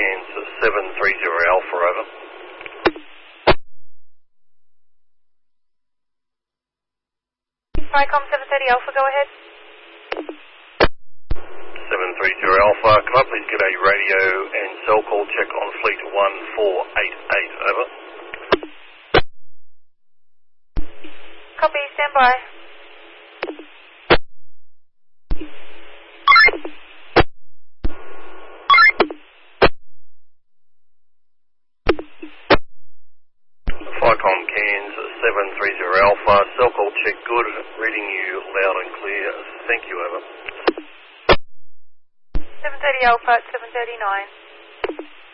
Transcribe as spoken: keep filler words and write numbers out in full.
Cairns seven three zero Alpha, over. Vicom seven thirty Alpha, go ahead. seven three zero Alpha, can I please get a radio and cell call check on fleet one four eight eight, over. Copy, stand by. Vicom Cairns seven three zero Alpha, cell call check good, reading you loud and clear, thank you, over. seven thirty Alpha, seven thirty-nine.